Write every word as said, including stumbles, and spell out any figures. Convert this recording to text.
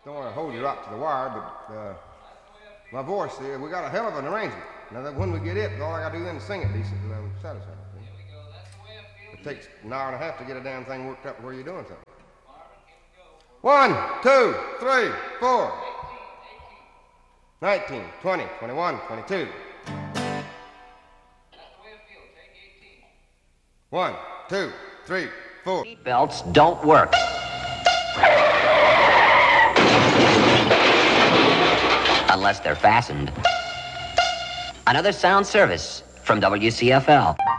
Don't want to hold you up to the wire, but uh, my voice, uh, we got a hell of an arrangement. Now that when we get it, all I got to do then is sing it decent and I'm satisfied. Here we go. That's the way I feel. It takes an hour and a half to get a damn thing worked up where you're doing something. One, two, three, four. nineteen, twenty, twenty-one, twenty-two. That's the way I feel. Take eighteen. One, two, three, four. Seatbelts don't work. Unless they're fastened. Another sound service from W C F L.